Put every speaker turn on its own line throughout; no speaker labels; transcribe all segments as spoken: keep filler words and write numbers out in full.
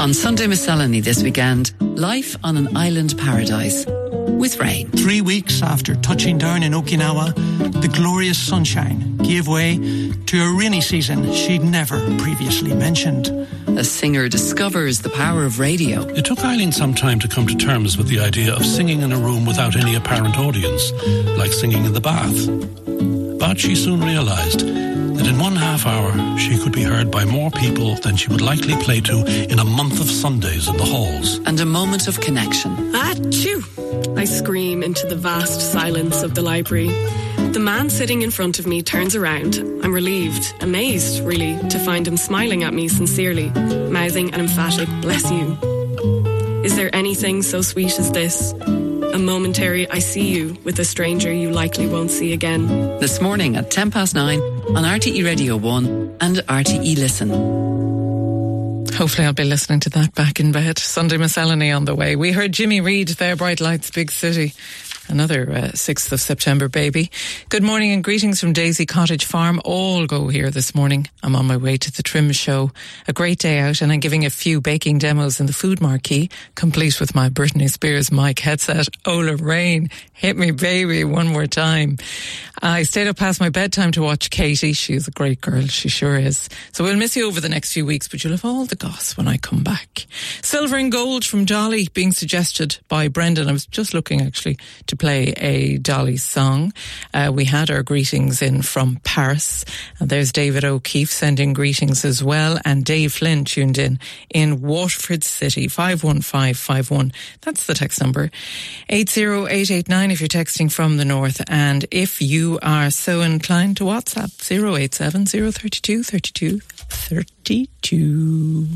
On Sunday Miscellany this weekend, life on an island paradise with rain.
Three weeks after touching down in Okinawa, the glorious sunshine gave way to a rainy season she'd never previously mentioned.
A singer discovers the power of radio.
It took Eileen some time to come to terms with the idea of singing in a room without any apparent audience, like singing in the bath. But she soon realised that in one half hour she could be heard by more people than she would likely play to in a month of Sundays in the halls.
And a moment of connection.
Achoo! I scream into the vast silence of the library. The man sitting in front of me turns around. I'm relieved, amazed, really, to find him smiling at me sincerely, mouthing an emphatic "bless you." Is there anything so sweet as this? A momentary "I see you" with a stranger you likely won't see again.
This morning at ten past nine on R T E Radio one and R T E Listen.
Hopefully I'll be listening to that back in bed. Sunday Miscellany on the way. We heard Jimmy Reed there, Bright Lights, Big City. Another uh, sixth of September baby. Good morning and greetings from Daisy Cottage Farm. All go here this morning. I'm on my way to the Trim Show. A great day out, and I'm giving a few baking demos in the food marquee, complete with my Britney Spears mic headset. Oh, Lorraine, hit me baby one more time. I stayed up past my bedtime to watch Katie. She's a great girl, she sure is. So we'll miss you over the next few weeks, but you'll have all the goss when I come back. Silver and Gold from Dolly being suggested by Brendan. I was just looking actually to play a Dolly song. Uh, we had our greetings in from Paris. And there's David O'Keefe sending greetings as well. And Dave Flynn tuned in in Waterford City. five one five five one. That's the text number. eight zero eight eight nine if you're texting from the north. And if you are so inclined to WhatsApp, zero eight seven zero three two three two three two.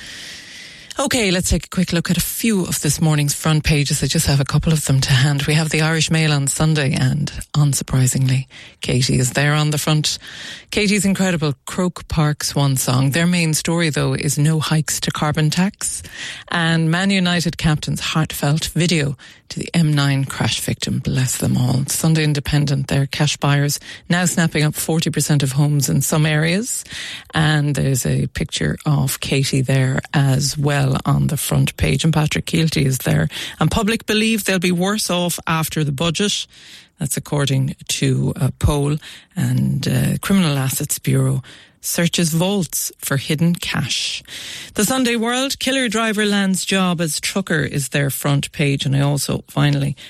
Okay, let's take a quick look at a few of this morning's front pages. I just have a couple of them to hand. We have the Irish Mail on Sunday, and unsurprisingly, Katie is there on the front. Katie's incredible Croke Park Swan Song. Their main story, though, is no hikes to carbon tax. And Man United captain's heartfelt video to the M nine crash victim. Bless them all. Sunday Independent, their cash buyers now snapping up forty percent of homes in some areas. And there's a picture of Katie there as well on the front page, and Patrick Keelty is there. And Public believe they'll be worse off after the budget. That's according to a poll. And uh, Criminal Assets Bureau searches vaults for hidden cash. The Sunday World, killer driver lands job as trucker is their front page. And I also finally